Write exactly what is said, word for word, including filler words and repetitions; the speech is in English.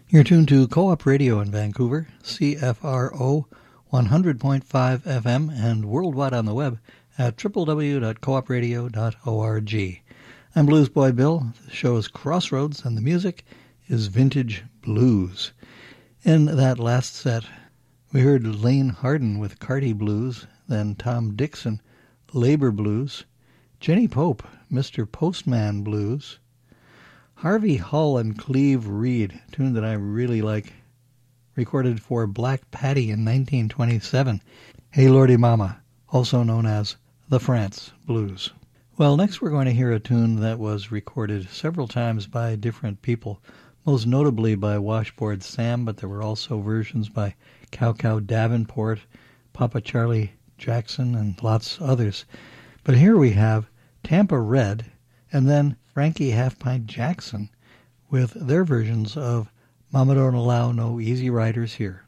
You're tuned to Co-op Radio in Vancouver, C F R O one hundred point five F M, and worldwide on the web at w w w dot co op radio dot org. I'm Blues Boy Bill. The show is Crossroads, and the music is vintage blues. In that last set, we heard Lane Hardin with Carty Blues, then Tom Dixon, Labor Blues, Jenny Pope, Mister Postman Blues, Harvey Hull and Cleve Reed, a tune that I really like, recorded for Black Patty in nineteen twenty-seven, Hey Lordy Mama, also known as the France Blues. Well, next we're going to hear a tune that was recorded several times by different people, most notably by Washboard Sam, but there were also versions by Cow Cow Davenport, Papa Charlie Jackson, and lots others. But here we have Tampa Red, and then Frankie Half-Pint Jackson with their versions of Mama Don't Allow No Easy Riders Here.